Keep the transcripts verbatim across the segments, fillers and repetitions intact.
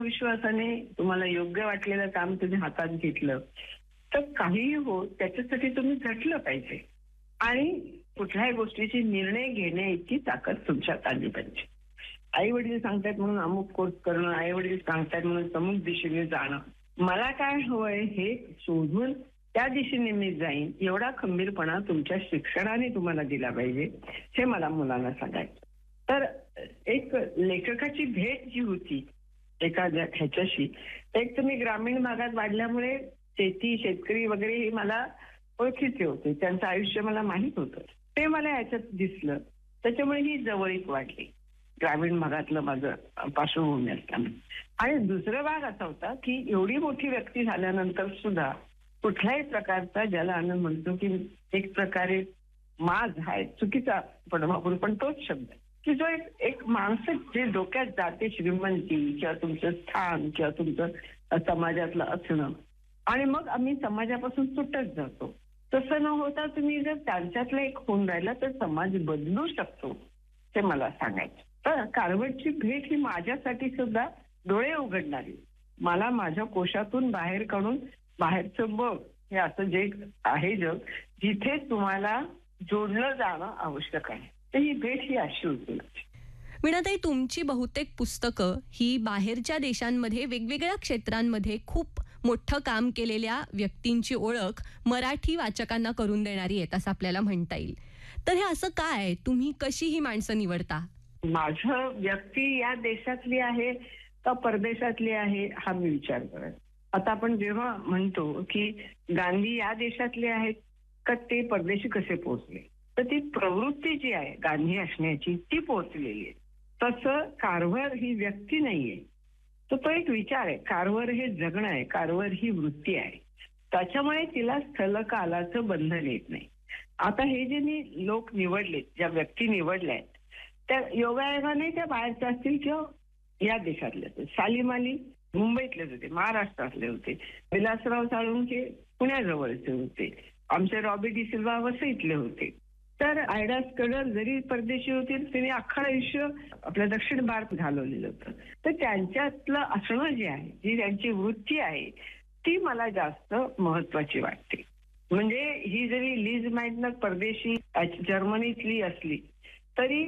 विश्वासाने तुम्हाला योग्य वाटलेलं काम तुम्ही हातात घेतलं तर काहीही हो त्याच्यासाठी तुम्ही झटलं पाहिजे आणि कुठल्याही गोष्टीची निर्णय घेण्याची ताकद तुमच्यात आली पाहिजे. आई वडील सांगतात म्हणून अमुक कोर्स करणं, आई वडील सांगतात म्हणून अमुक दिशेने जाणं, मला काय हवंय हे शोधून त्या दिशेने मी जाईन एवढा खंबीरपणा तुमच्या शिक्षणाने तुम्हाला दिला पाहिजे हे मला मुलांना सांगायचं. तर एक लेखकाची भेट जी होती एखाद्या ह्याच्याशी, एक तर मी ग्रामीण भागात वाढल्यामुळे शेती शेतकरी वगैरे हे मला ओळखीचे होते, त्यांचं आयुष्य मला माहीत होतं, ते मला ह्याच्यात दिसलं, त्याच्यामुळे ही जवळीक वाढली ग्रामीण भागातलं माझं पार्श्वभूमी असताना. आणि दुसरा भाग असा होता की एवढी मोठी व्यक्ती झाल्यानंतर सुद्धा कुठल्याही प्रकारचा ज्याला आनंद म्हणतो की एक प्रकारे माज आहे चुकीचा पण वापरून पण तोच शब्द आहे की जो एक एक माणसं जे डोक्यात जाते श्रीमंती किंवा तुमचं स्थान किंवा तुमचं समाजातलं असणं आणि मग आम्ही समाजापासून सुटत जातो. तसं न होता तुम्ही जर त्यांच्यातलं एक होऊन राहिला तर समाज बदलू शकतो ते मला सांगायचं. तर कारवडची भेट ही माझ्यासाठी सुद्धा डोळे उघडणारी, मला माझ्या कोशातून बाहेर काढून बाहेरचं बघ हे असं जे आहे जग जिथे तुम्हाला जोडलं जाणं आवश्यक आहे, तर ही भेट ही अशी होती. वीणाताई, तुमची बहुतेक पुस्तकं ही बाहेरच्या देशांमध्ये वेगवेगळ्या क्षेत्रांमध्ये खूप मोठं काम केलेल्या व्यक्तींची ओळख मराठी वाचकांना करून देणारी आहेत असं आपल्याला म्हणता येईल. तर हे असं काय, तुम्ही कशी ही माणसं निवडता? माझं व्यक्ती या देशातली आहे का परदेशातली आहे हा मी विचार करत. आता आपण जेव्हा म्हणतो की गांधी या देशातले आहेत का ते परदेशी कसे पोहोचले, तर ती प्रवृत्ती जी आहे गांधी असण्याची ती पोहोचलेली आहे. तसं कारवर ही व्यक्ती नाहीये, तर तो एक विचार आहे. कारवर हे जगणं आहे, कारवर ही वृत्ती आहे, त्याच्यामुळे तिला स्थलकालाचं बंधन येत नाही. आता हे जे मी लोक निवडले, ज्या व्यक्ती निवडल्या आहेत त्या योगायोगाने त्या बाहेरच्या असतील किंवा या देशातले असतील. सालीम अली मुंबईतलेच होते, महाराष्ट्रातले होते. विलासराव साळुंखे पुण्याजवळचे होते. आमचे रॉबी डी सिल्वा वसईतले होते. तर आयडास कडर जरी परदेशी होते त्यांनी अख्खं आयुष्य आपल्या दक्षिण भारत घालवलेलं होतं. तर त्यांच्यातलं असणं जे आहे, जी त्यांची वृत्ती आहे ती मला जास्त महत्वाची वाटते. म्हणजे ही जरी लिज माइटनर परदेशी जर्मनीतली असली तरी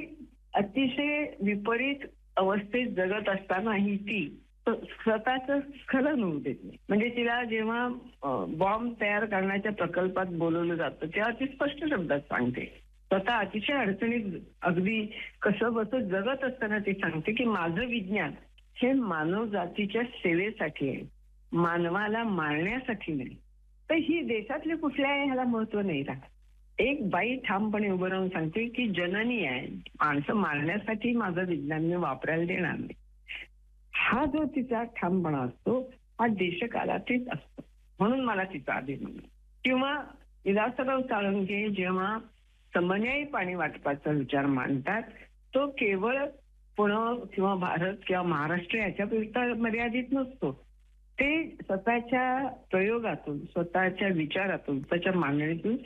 अतिशय विपरीत अवस्थेत जगत असताना ही ती स्वतःचं स्खलन होऊ देत नाही. म्हणजे तिला जेव्हा बॉम्ब तयार करण्याच्या प्रकल्पात बोलवलं जातं तेव्हा ती स्पष्ट शब्दात सांगते, स्वतः अतिशय अडचणीत अगदी कसं बसं जगत असताना ती सांगते की माझं विज्ञान हे मानव जातीच्या सेवेसाठी आहे, मानवाला मारण्यासाठी नाही. तर ही देशातले कुठल्याही ह्याला महत्व नाही राहत. एक बाई ठामपणे उभं राहून सांगते की जननी आहे, माणसं मारण्यासाठी माझं विज्ञान मी वापरायला देणार नाही. हा जो तिचा ठामपणा असतो हा देशकालातीत असतो, म्हणून मला तिचा अभिमान. किंवा विलासराव साळुंखे जेव्हा समन्यायी पाणी वाटपाचा विचार मांडतात तो केवळ पुणे किंवा भारत किंवा महाराष्ट्र याच्यापुरता मर्यादित नसतो. ते स्वतःच्या प्रयोगातून, स्वतःच्या विचारातून, स्वतःच्या मांडणीतून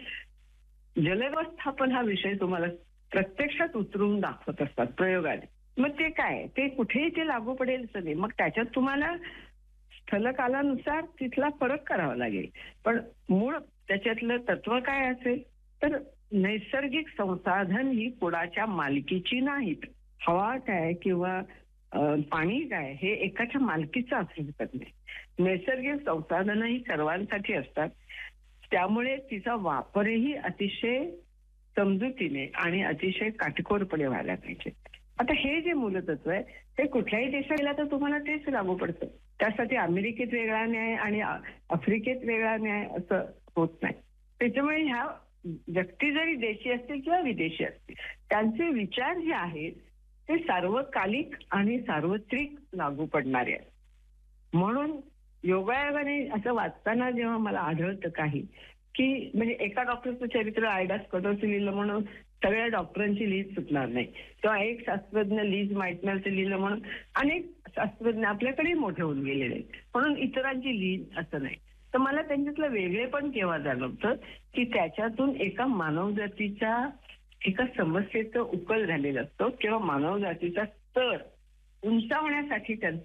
जलव्यवस्थापन हा विषय तुम्हाला प्रत्यक्षात उतरवून दाखवत असतात प्रयोगाने. मग ते काय, ते कुठेही ते लागू पडेल सगळे, मग त्याच्यात तुम्हाला स्थलकालानुसार तिथला फरक करावा लागेल. पण मूळ त्याच्यातलं तत्व काय असेल तर नैसर्गिक संसाधन ही कुणाच्या मालकीची नाहीत. हवा काय किंवा पाणी काय हे एकाच्या मालकीचं असू शकत नाही. नैसर्गिक संसाधनं ही सर्वांसाठी असतात, त्यामुळे तिचा वापरही अतिशय समजुतीने आणि अतिशय काटेकोरपणे व्हायला पाहिजे. आता हे जे मूलतत्व आहे ते कुठल्याही देशात गेला तर तुम्हाला तेच लागू पडतं. त्यासाठी अमेरिकेत वेगळा न्याय आणि आफ्रिकेत वेगळा न्याय असं होत नाही. त्याच्यामुळे ह्या व्यक्ती जरी देशी असतील किंवा विदेशी असतील त्यांचे विचार जे आहेत ते सार्वकालिक आणि सार्वत्रिक लागू पडणारे आहेत. म्हणून योगायोगाने असं वाचताना जेव्हा मला आढळतं काही की म्हणजे एका डॉक्टरचं चरित्र आयडास कडरचं लिहिलं म्हणून सगळ्या डॉक्टरांची लीज सुटणार नाही, किंवा एक शास्त्रज्ञ लीज माइटनरचं लिहिलं म्हणून अनेक शास्त्रज्ञ आपल्याकडे मोठे होऊन गेलेले आहेत म्हणून इतरांची लीज असं नाही. तर मला त्यांच्यातलं वेगळेपण केव्हा जाणवतं की त्याच्यातून एका मानवजातीच्या एका समस्येचं उकल झालेला असतो किंवा मानवजातीचा स्तर उंचावण्यासाठी त्यांचं